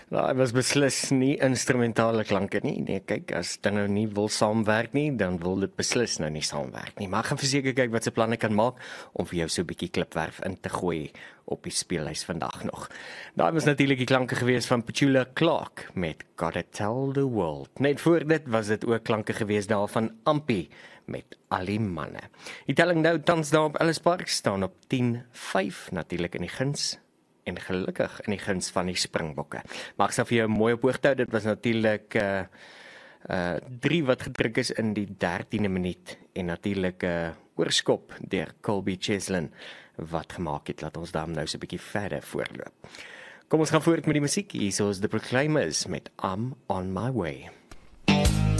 Daar was beslis nie instrumentale klanke nie. Nee, kyk, as dinge nie wil saamwerk nie, dan wil dit beslis nou nie saamwerk nie. Maar ek gaan verseker kyk wat se planne kan maak om vir jou so 'n bietjie klipwerf in te gooi op die speellys vandag nog. Daar was natuurlik die klanke gewees van Petula Clark met Gotta Tell the World. Net voor dit was dit ook klanke gewees daar van Ampi met Al die manne. Die telling nou tans daar op Ellis Park staan op 10-5 natuurlik in die guns. En gelukkig in die guns van die Springbokke. Maar ek sal vir jou mooi op hoogte hou, dit was natuurlik 3 wat gedruk is in die 13de minuut en natuurlik oorskop deur Colby Cheslin wat gemaak het, laat ons daar nou so 'n bietjie verder voorloop. Kom ons gaan voort met die musiek, hier is The Proclaimers met I'm on my way.